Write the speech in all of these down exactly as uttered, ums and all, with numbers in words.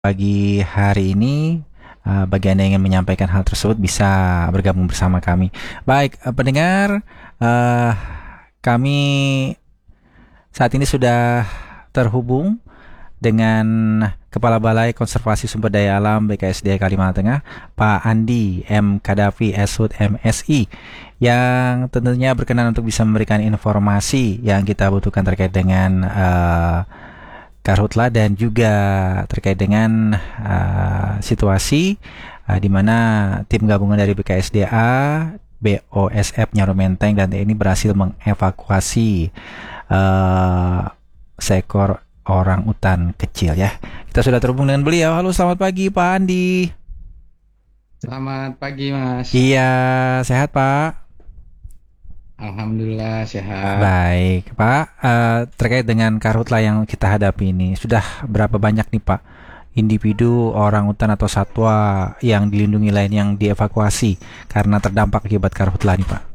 Pagi hari ini, uh, bagi Anda yang ingin menyampaikan hal tersebut bisa bergabung bersama kami. Baik, uh, pendengar, uh, kami saat ini sudah terhubung dengan Kepala Balai Konservasi Sumber Daya Alam B K S D A Kalimantan Tengah, Pak Andi M. Kadafi, S H U D M Si, yang tentunya berkenan untuk bisa memberikan informasi yang kita butuhkan terkait dengan uh, Karhutla dan juga terkait dengan uh, situasi uh, di mana tim gabungan dari B K S D A, B O S F Nyaru Menteng dan T N I berhasil mengevakuasi uh, seekor orang utan kecil ya. Kita sudah terhubung dengan beliau. Halo, selamat pagi Pak Andi. Selamat pagi, Mas. Iya, sehat Pak? Alhamdulillah sehat. Baik, Pak. Uh, terkait dengan karhutla yang kita hadapi ini, sudah berapa banyak nih Pak individu orang utan atau satwa yang dilindungi lain yang dievakuasi karena terdampak akibat karhutla nih Pak?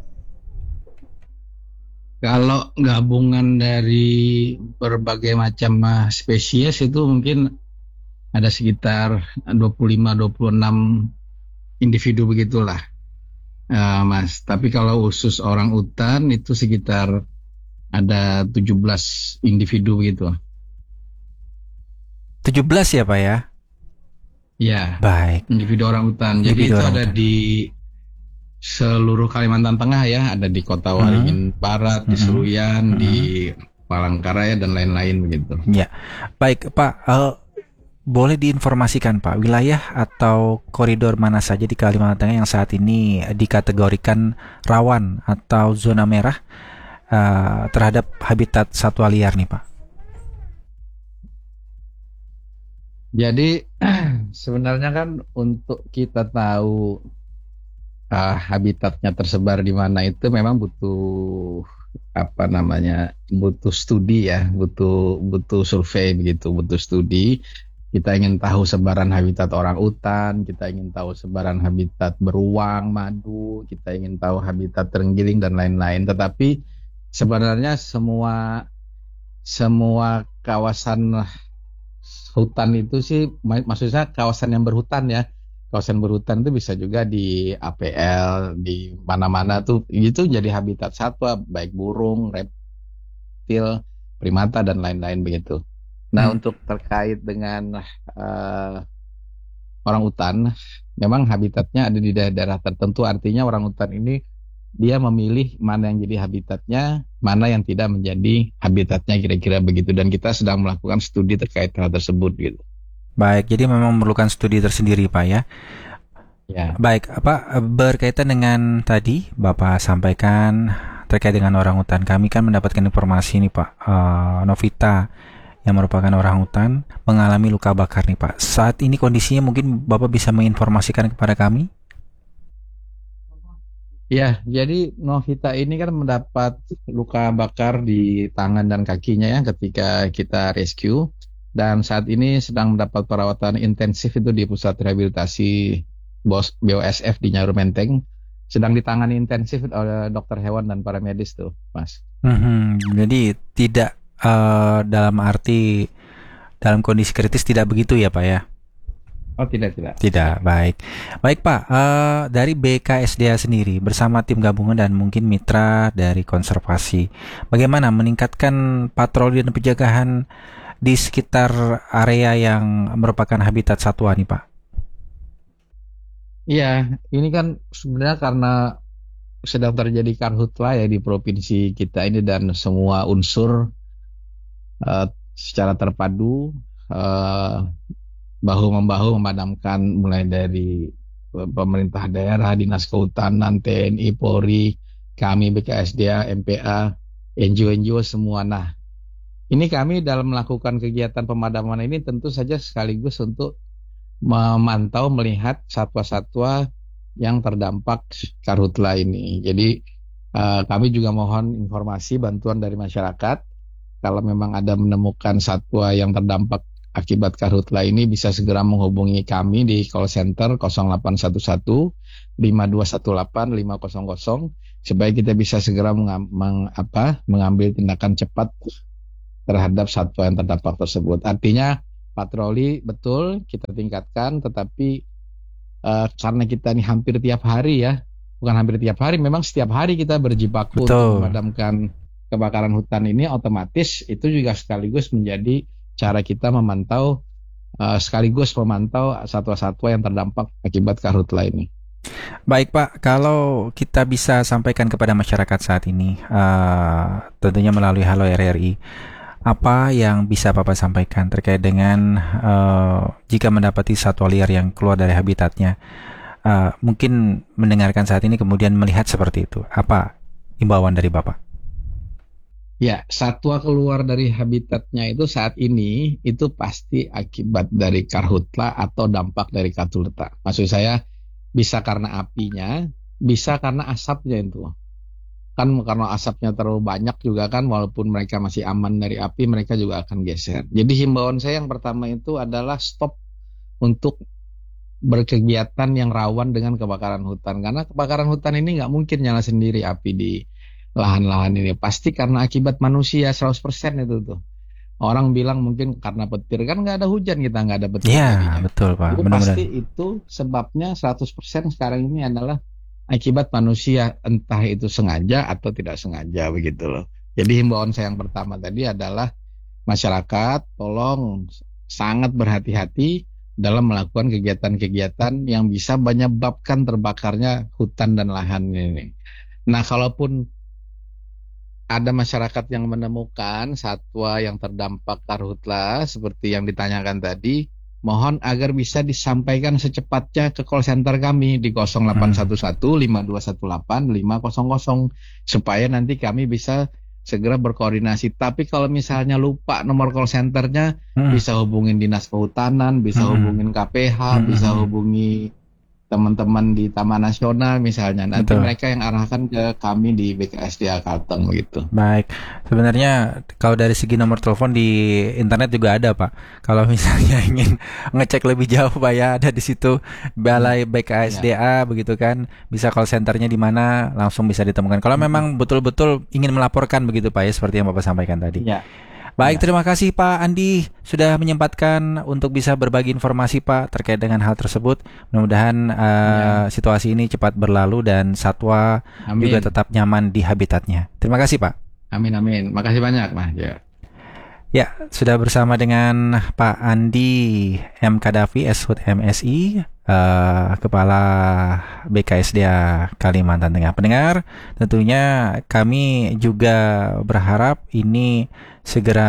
Kalau gabungan dari berbagai macam uh, spesies itu mungkin ada sekitar dua puluh lima dua puluh enam individu begitulah, uh, Mas. Tapi kalau khusus orang utan itu sekitar ada tujuh belas individu begitu. tujuh belas ya Pak ya? Ya, Baik. individu orang utan. Jadi Individu itu orang ada utan. di seluruh Kalimantan Tengah ya, ada di Kota Waringin Hmm. Barat, di Hmm. Seruyan, Hmm. di Palangkaraya dan lain-lain begitu. Ya, baik Pak. Uh, boleh diinformasikan Pak, wilayah atau koridor mana saja di Kalimantan Tengah yang saat ini dikategorikan rawan atau zona merah uh, terhadap habitat satwa liar nih Pak? Jadi sebenarnya kan untuk kita tahu uh, habitatnya tersebar di mana itu memang butuh apa namanya butuh studi ya, butuh butuh survei begitu, butuh studi. Kita ingin tahu sebaran habitat orang utan, kita ingin tahu sebaran habitat beruang, madu, kita ingin tahu habitat terenggiling dan lain-lain. Tetapi sebenarnya semua semua kawasan hutan itu sih, maksudnya kawasan yang berhutan ya, kawasan berhutan itu bisa juga di A P L, di mana-mana tuh, itu jadi habitat satwa, baik burung, reptil, primata dan lain-lain begitu. Nah, Hmm. untuk terkait dengan uh, orang utan, memang habitatnya ada di daerah-daerah tertentu, artinya orang utan ini dia memilih mana yang jadi habitatnya, mana yang tidak menjadi habitatnya kira-kira begitu. Dan kita sedang melakukan studi terkait hal tersebut gitu. Baik, jadi memang memerlukan studi tersendiri Pak ya. Ya. Baik, apa berkaitan dengan tadi Bapak sampaikan terkait dengan orang hutan, kami kan mendapatkan informasi nih Pak, uh, Novita yang merupakan orang hutan mengalami luka bakar nih Pak. Saat ini kondisinya mungkin Bapak bisa menginformasikan kepada kami? Ya, jadi Novita ini kan mendapat luka bakar di tangan dan kakinya ya ketika kita rescue, dan saat ini sedang mendapat perawatan intensif itu di pusat rehabilitasi B O S F di Nyaru Menteng, sedang ditangani intensif oleh dokter hewan dan para medis tuh, Mas. Hmm, jadi tidak uh, dalam arti dalam kondisi kritis tidak begitu ya Pak ya? Oh tidak tidak. Tidak, baik. Baik Pak, uh, dari B K S D A sendiri bersama tim gabungan dan mungkin mitra dari konservasi, bagaimana meningkatkan patroli dan penjagaan di sekitar area yang merupakan habitat satwa nih Pak? Iya, ini kan sebenarnya karena sedang terjadi karhutla ya di provinsi kita ini, dan semua unsur uh, secara terpadu uh, bahu-membahu memadamkan, mulai dari pemerintah daerah, dinas kehutanan, T N I, Polri, kami B K S D A, M P A, N G O-N G O semua. Nah, ini kami dalam melakukan kegiatan pemadaman ini tentu saja sekaligus untuk memantau, melihat satwa-satwa yang terdampak karhutla ini. Jadi uh, kami juga mohon informasi bantuan dari masyarakat. Kalau memang ada menemukan satwa yang terdampak akibat karhutla ini, bisa segera menghubungi kami di call center nol delapan satu satu lima dua satu delapan lima nol nol supaya kita bisa segera mengam, meng, apa, mengambil tindakan cepat terhadap satwa yang terdampak tersebut. Artinya patroli betul kita tingkatkan, tetapi uh, karena kita ini hampir tiap hari ya, bukan hampir tiap hari, memang setiap hari kita berjibaku Betul. untuk memadamkan kebakaran hutan ini, otomatis itu juga sekaligus menjadi cara kita memantau, uh, sekaligus memantau satwa-satwa yang terdampak akibat karhutla ini. Baik Pak, kalau kita bisa sampaikan kepada masyarakat saat ini, uh, tentunya melalui Halo R R I, apa yang bisa Bapak sampaikan terkait dengan uh, jika mendapati satwa liar yang keluar dari habitatnya, uh, mungkin mendengarkan saat ini kemudian melihat seperti itu, apa imbauan dari Bapak? Ya, satwa keluar dari habitatnya itu saat ini itu pasti akibat dari karhutla atau dampak dari karhutla. Maksud saya bisa karena apinya, bisa karena asapnya itu. Kan karena asapnya terlalu banyak juga kan, walaupun mereka masih aman dari api, mereka juga akan geser. Jadi himbauan saya yang pertama itu adalah stop untuk berkegiatan yang rawan dengan kebakaran hutan. Karena kebakaran hutan ini nggak mungkin nyala sendiri api di lahan-lahan ini. Pasti karena akibat manusia seratus persen itu tuh. Orang bilang mungkin karena petir, kan nggak ada hujan, kita nggak ada petir. Iya, betul Pak. Itu Benar-benar. pasti itu sebabnya seratus persen sekarang ini adalah akibat manusia, entah itu sengaja atau tidak sengaja begitu loh. Jadi himbauan saya yang pertama tadi adalah masyarakat tolong sangat berhati-hati dalam melakukan kegiatan-kegiatan yang bisa menyebabkan terbakarnya hutan dan lahan ini. Nah, kalaupun ada masyarakat yang menemukan satwa yang terdampak karhutla seperti yang ditanyakan tadi, mohon agar bisa disampaikan secepatnya ke call center kami di nol delapan satu satu lima dua satu delapan lima nol nol supaya nanti kami bisa segera berkoordinasi. Tapi kalau misalnya lupa nomor call centernya, hmm. bisa hubungin Dinas Kehutanan, bisa hmm. hubungin K P H, hmm. bisa hubungi teman-teman di Taman Nasional misalnya. Nanti Betul. mereka yang arahkan ke kami di B K S D A Kalteng gitu. Baik. Sebenarnya kalau dari segi nomor telepon di internet juga ada Pak. Kalau misalnya ingin ngecek lebih jauh Pak ya, ada di situ Balai B K S D A ya. Begitu kan. Bisa call centernya di mana, langsung bisa ditemukan. Kalau hmm. memang betul-betul ingin melaporkan begitu Pak ya, seperti yang Bapak sampaikan tadi. Ya. Baik, terima kasih Pak Andi sudah menyempatkan untuk bisa berbagi informasi Pak terkait dengan hal tersebut. Mudah-mudahan uh, ya. situasi ini cepat berlalu dan satwa amin. juga tetap nyaman di habitatnya. Terima kasih Pak. Amin amin. Makasih banyak Mas. Ya. Ya, sudah bersama dengan Pak Andi M. Kadafi, S H U T M S I, uh, Kepala B K S D A Kalimantan Tengah. Pendengar, tentunya kami juga berharap ini segera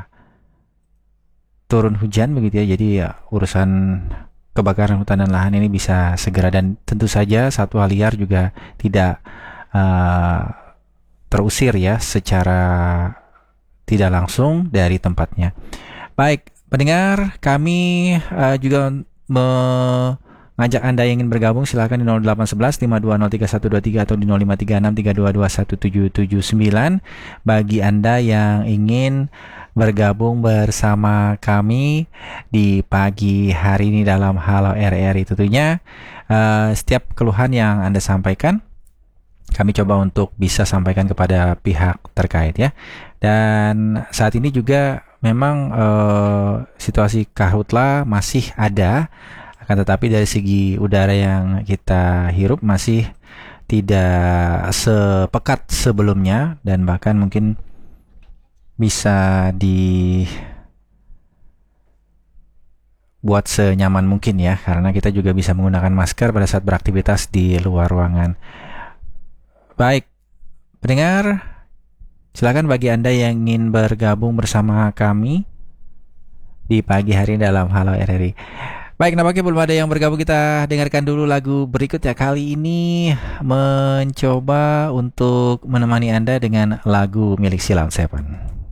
turun hujan begitu ya. Jadi ya, urusan kebakaran hutan dan lahan ini bisa segera, dan tentu saja satwa liar juga tidak uh, terusir ya secara tidak langsung dari tempatnya. Baik, pendengar, kami uh, juga mengajak Anda yang ingin bergabung, silakan di nol delapan satu satu lima dua nol tiga satu dua tiga atau di nol lima tiga enam tiga dua dua satu tujuh tujuh sembilan. Bagi Anda yang ingin bergabung bersama kami di pagi hari ini dalam Halo R R I, tentunya uh, setiap keluhan yang Anda sampaikan kami coba untuk bisa sampaikan kepada pihak terkait ya. Dan saat ini juga memang uh, situasi karhutla masih ada, akan tetapi dari segi udara yang kita hirup masih tidak sepekat sebelumnya, dan bahkan mungkin bisa dibuat senyaman mungkin ya, karena kita juga bisa menggunakan masker pada saat beraktivitas di luar ruangan. Baik, pendengar, silakan bagi Anda yang ingin bergabung bersama kami di pagi hari dalam Halo R R I. Baik, nampaknya belum ada yang bergabung. Kita dengarkan dulu lagu berikut ya. Kali ini mencoba untuk menemani Anda dengan lagu milik Sheila on Seven.